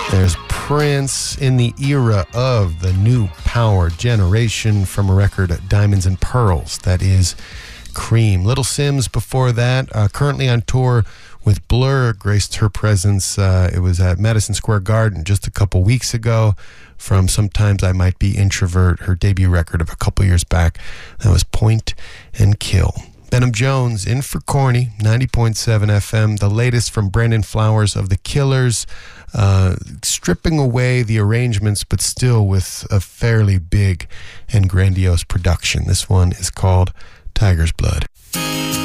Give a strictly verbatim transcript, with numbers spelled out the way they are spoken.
There's Prince in the era of the new power generation from a record, Diamonds and Pearls. That is Cream. Little Sims before that, uh, currently on tour with Blur, graced her presence. Uh, it was at Madison Square Garden just a couple weeks ago from Sometimes I Might Be Introvert, her debut record of a couple years back. That was Point and Kill. Benham Jones in for Corny, ninety point seven F M. The latest from Brandon Flowers of The Killers, uh, stripping away the arrangements, but still with a fairly big and grandiose production. This one is called Tiger's Blood.